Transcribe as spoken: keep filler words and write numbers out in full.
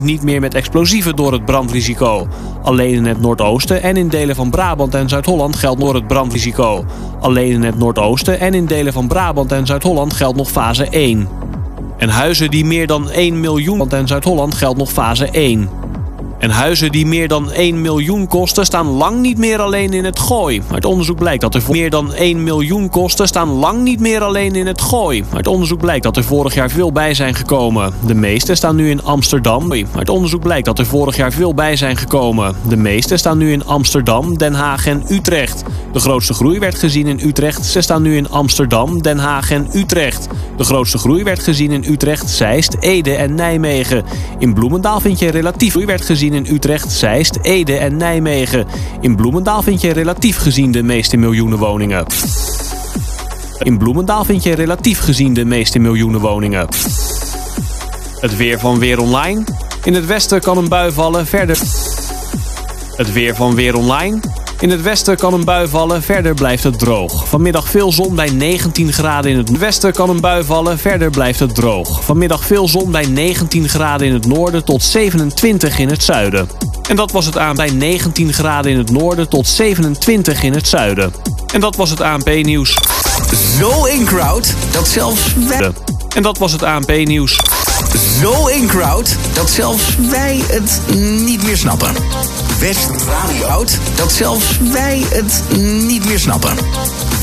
Niet meer met explosieven door het brandrisico. Alleen in het noordoosten en in delen van Brabant en Zuid-Holland geldt door het brandrisico. Alleen in het noordoosten en in delen van Brabant en Zuid-Holland geldt nog fase één. En huizen die meer dan één miljoen en Zuid-Holland geldt nog fase één. En huizen die meer dan één miljoen kosten staan lang niet meer alleen in het Gooi. Uit onderzoek blijkt dat er meer dan één miljoen kosten staan lang niet meer alleen in het Gooi. Uit onderzoek blijkt dat er vorig jaar veel bij zijn gekomen. De meeste staan nu in Amsterdam. Uit onderzoek blijkt dat er vorig jaar veel bij zijn gekomen. De meeste staan nu in Amsterdam, Den Haag en Utrecht. De grootste groei werd gezien in Utrecht. Ze staan nu in Amsterdam, Den Haag en Utrecht. De grootste groei werd gezien in Utrecht, Zeist, Ede en Nijmegen. In Bloemendaal vind je relatief groei werd gezien in Utrecht, Zeist, Ede en Nijmegen. In Bloemendaal vind je relatief gezien de meeste miljoenen woningen. In Bloemendaal vind je relatief gezien de meeste miljoenen woningen. Het weer van Weer Online. In het westen kan een bui vallen, verder. Het weer van Weer Online. In het westen kan een bui vallen, verder blijft het droog. Vanmiddag veel zon bij negentien graden in het westen kan een bui vallen, verder blijft het droog. Vanmiddag veel zon bij negentien graden in het noorden tot zevenentwintig in het zuiden. En dat was het aan bij negentien graden in het noorden tot zevenentwintig in het zuiden. En dat was het A N P-nieuws. Zo in crowd dat zelfs wij... En dat was het A N P-nieuws. Zo in crowd dat zelfs wij het niet meer snappen. West Radio dat zelfs wij het niet meer snappen.